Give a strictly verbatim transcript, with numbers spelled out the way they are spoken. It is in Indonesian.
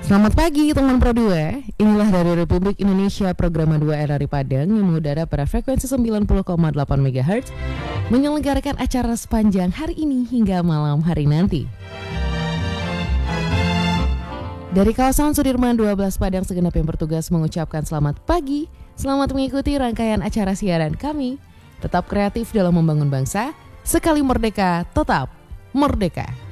Selamat pagi teman Pro dua. Inilah dari Republik Indonesia Program dua R R I Padang yang mengudara pada frekuensi sembilan puluh koma delapan megahertz menyelenggarakan acara sepanjang hari ini hingga malam hari nanti. Dari kawasan Sudirman dua belas Padang, segenap yang bertugas mengucapkan selamat pagi. Selamat mengikuti rangkaian acara siaran kami. Tetap kreatif dalam membangun bangsa. Sekali merdeka, tetap merdeka.